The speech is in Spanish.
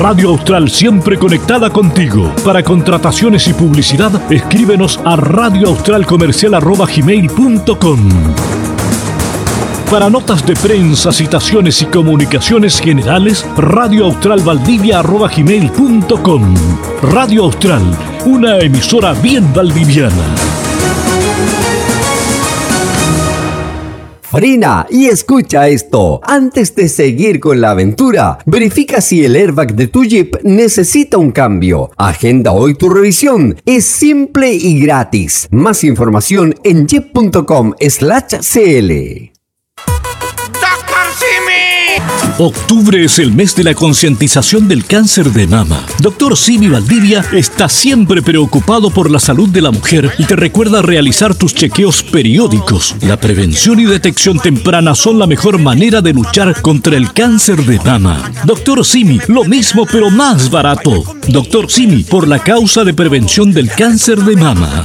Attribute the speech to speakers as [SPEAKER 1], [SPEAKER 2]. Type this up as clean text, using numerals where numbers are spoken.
[SPEAKER 1] Radio Austral, siempre conectada contigo. Para contrataciones y publicidad, escríbenos a radioaustralcomercial@gmail.com. Para notas de prensa, citaciones y comunicaciones generales, radioaustralvaldivia@gmail.com. Radio Austral, una emisora bien valdiviana.
[SPEAKER 2] Frena y escucha esto. Antes de seguir con la aventura, verifica si el airbag de tu Jeep necesita un cambio. Agenda hoy tu revisión. Es simple y gratis. Más información en jeep.com/cl.
[SPEAKER 1] Octubre es el mes de la concientización del cáncer de mama. Dr. Simi Valdivia está siempre preocupado por la salud de la mujer y te recuerda realizar tus chequeos periódicos. La prevención y detección temprana son la mejor manera de luchar contra el cáncer de mama. Dr. Simi, lo mismo pero más barato. Dr. Simi, por la causa de prevención del cáncer de mama.